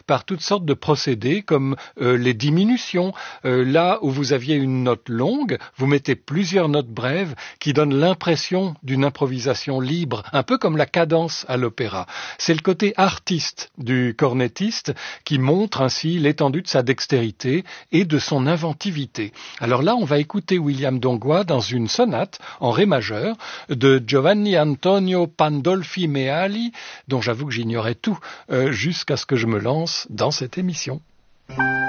par toutes sortes de procédés comme les diminutions. Là où vous aviez une note longue, vous mettez plusieurs notes brèves qui donnent l'impression d'une improvisation libre, un peu comme la cadence à l'opéra. C'est le côté artiste du cornettiste qui montre ainsi l'étendue de sa dextérité et de son inventivité. Alors là, on va écouter William Dongois dans une sonate en ré majeur de Giovanni Antonio Pandolfi Meali, dont j'avoue que j'ignorais tout jusqu'à ce que je me lance dans cette émission.